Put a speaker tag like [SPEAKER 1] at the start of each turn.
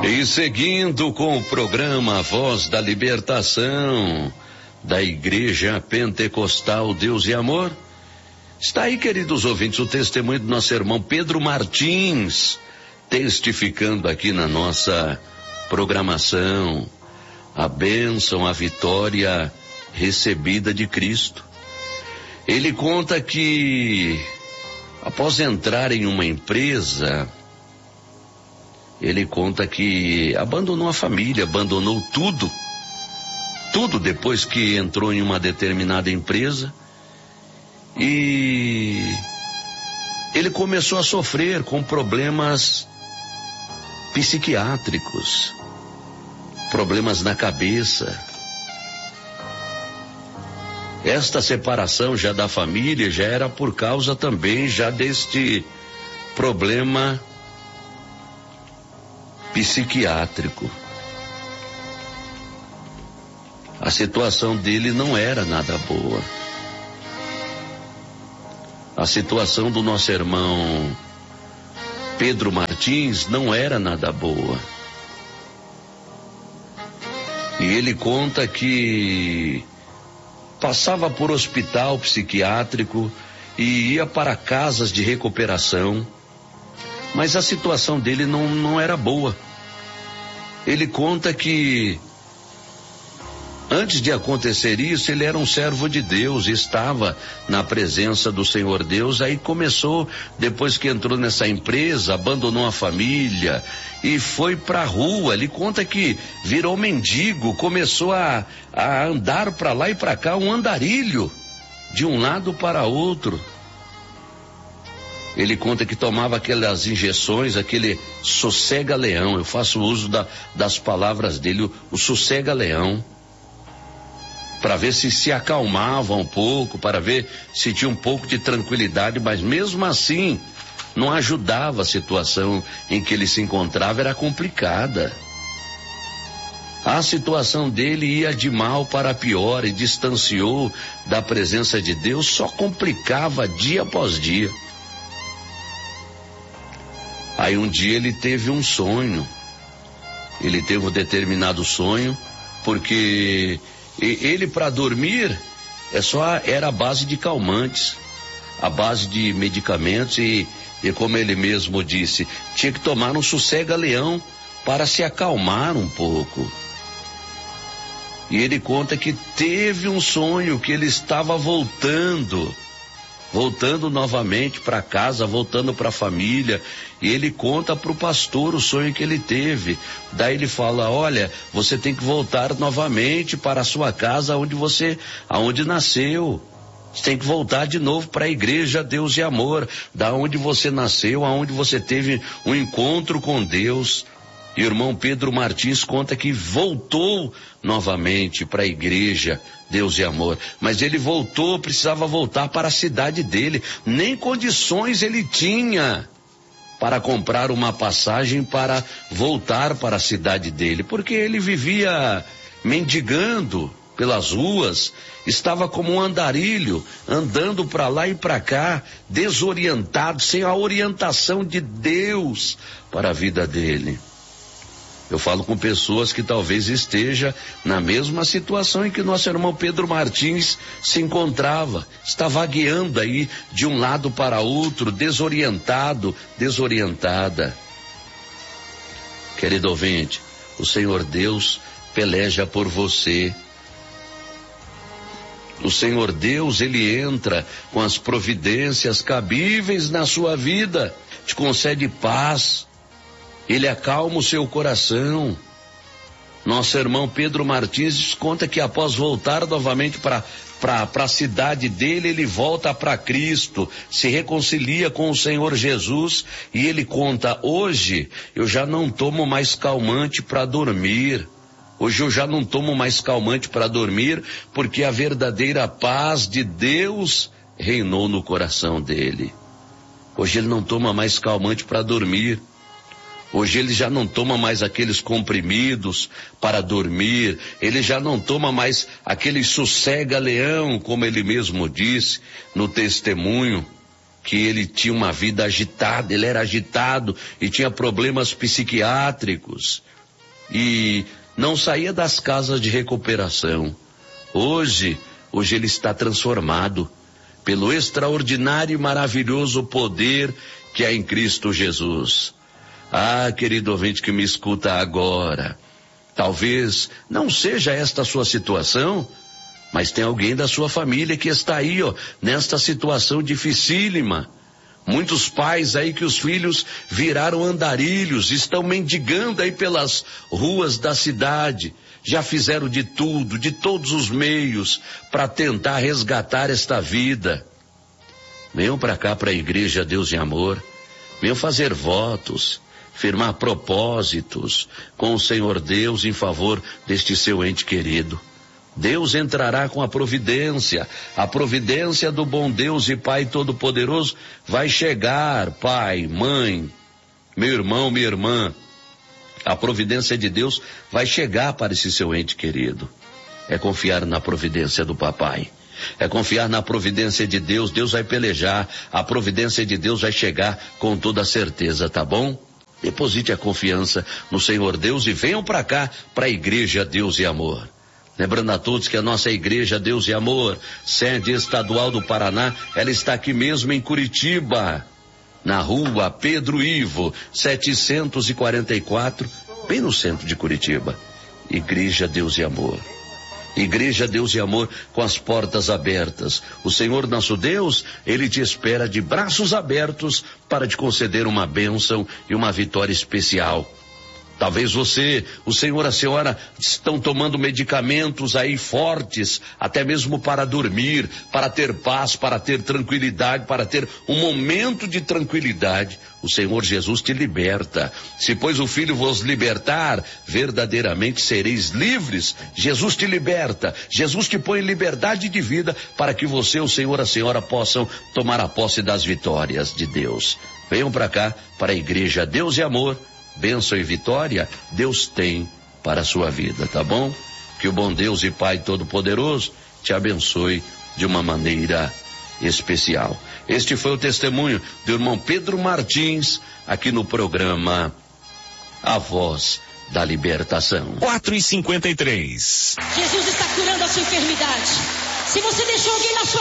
[SPEAKER 1] E seguindo com o programa Voz da Libertação da Igreja Pentecostal Deus e Amor, está aí, queridos ouvintes, o testemunho do nosso irmão Pedro Martins, testificando aqui na nossa programação a bênção, a vitória recebida de Cristo. Ele conta que após entrar em uma empresa, ele conta que abandonou a família, abandonou tudo depois que entrou em uma determinada empresa, e ele começou a sofrer com problemas psiquiátricos, problemas na cabeça. Esta separação já da família já era por causa também já deste problema psiquiátrico. A situação dele não era nada boa. A situação do nosso irmão Pedro Martins não era nada boa. E ele conta que passava por hospital psiquiátrico e ia para casas de recuperação, mas a situação dele não era boa. Ele conta que antes de acontecer isso, ele era um servo de Deus, estava na presença do Senhor Deus. Aí começou, depois que entrou nessa empresa, abandonou a família e foi pra rua. Ele conta que virou mendigo, começou a andar pra lá e pra cá, um andarilho, de um lado para outro. Ele conta que tomava aquelas injeções, aquele sossega-leão. Eu faço uso das palavras dele, o sossega-leão, para ver se acalmava um pouco, para ver se tinha um pouco de tranquilidade, mas mesmo assim não ajudava. A situação em que ele se encontrava era complicada. A situação dele ia de mal para pior e distanciou da presença de Deus, só complicava dia após dia. Aí um dia ele teve um sonho, ele teve um determinado sonho, porque ele para dormir era a base de calmantes, a base de medicamentos e como ele mesmo disse, tinha que tomar um sossega-leão para se acalmar um pouco. E ele conta que teve um sonho que ele estava voltando novamente para casa, voltando para a família, e ele conta para o pastor o sonho que ele teve. Daí ele fala: olha, você tem que voltar novamente para a sua casa aonde nasceu. Você tem que voltar de novo para a igreja Deus e Amor, da onde você nasceu, aonde você teve um encontro com Deus. E o irmão Pedro Martins conta que voltou novamente para a igreja Deus e Amor, mas ele precisava voltar para a cidade dele, nem condições ele tinha para comprar uma passagem para voltar para a cidade dele, porque ele vivia mendigando pelas ruas, estava como um andarilho, andando para lá e para cá, desorientado, sem a orientação de Deus para a vida dele. Eu falo com pessoas que talvez esteja na mesma situação em que nosso irmão Pedro Martins se encontrava, está vagueando aí de um lado para outro, desorientado, desorientada. Querido ouvinte, o Senhor Deus peleja por você. O Senhor Deus, ele entra com as providências cabíveis na sua vida, te concede paz. Ele acalma o seu coração. Nosso irmão Pedro Martins conta que após voltar novamente para a cidade dele, ele volta para Cristo, se reconcilia com o Senhor Jesus, e ele conta: hoje eu já não tomo mais calmante para dormir. Hoje eu já não tomo mais calmante para dormir, porque a verdadeira paz de Deus reinou no coração dele. Hoje ele não toma mais calmante para dormir. Hoje ele já não toma mais aqueles comprimidos para dormir, ele já não toma mais aquele sossega-leão, como ele mesmo disse no testemunho, que ele tinha uma vida agitada, ele era agitado e tinha problemas psiquiátricos. e não saía das casas de recuperação. Hoje ele está transformado pelo extraordinário e maravilhoso poder que há em Cristo Jesus. Ah, querido ouvinte que me escuta agora, talvez não seja esta a sua situação, mas tem alguém da sua família que está aí, nesta situação dificílima. Muitos pais aí que os filhos viraram andarilhos, estão mendigando aí pelas ruas da cidade. Já fizeram de tudo, de todos os meios, para tentar resgatar esta vida. Venham para cá, para a Igreja Deus e Amor. Venham fazer votos, firmar propósitos com o Senhor Deus em favor deste seu ente querido. Deus entrará com a providência do bom Deus e Pai Todo-Poderoso vai chegar, pai, mãe, meu irmão, minha irmã. A providência de Deus vai chegar para esse seu ente querido. É confiar na providência do papai. É confiar na providência de Deus. Deus vai pelejar. A providência de Deus vai chegar com toda certeza, tá bom? Deposite a confiança no Senhor Deus e venham para cá, para a Igreja Deus e Amor. Lembrando a todos que a nossa Igreja Deus e Amor, sede estadual do Paraná, ela está aqui mesmo em Curitiba, na rua Pedro Ivo, 744, bem no centro de Curitiba. Igreja Deus e Amor. Igreja Deus e Amor com as portas abertas. O Senhor nosso Deus, Ele te espera de braços abertos para te conceder uma bênção e uma vitória especial. Talvez você, o senhor, a senhora estão tomando medicamentos aí fortes, até mesmo para dormir, para ter paz, para ter tranquilidade, para ter um momento de tranquilidade. O Senhor Jesus te liberta. Se pois o Filho vos libertar, verdadeiramente sereis livres. Jesus te liberta. Jesus te põe em liberdade de vida para que você, o senhor, a senhora possam tomar a posse das vitórias de Deus. Venham para cá, para a Igreja Deus e Amor. Bênção e vitória Deus tem para a sua vida, tá bom? Que o bom Deus e Pai Todo-Poderoso te abençoe de uma maneira especial. Este foi o testemunho do irmão Pedro Martins, aqui no programa A Voz da Libertação.
[SPEAKER 2] 4:53.
[SPEAKER 3] Jesus está curando a sua enfermidade. Se você deixou alguém na sua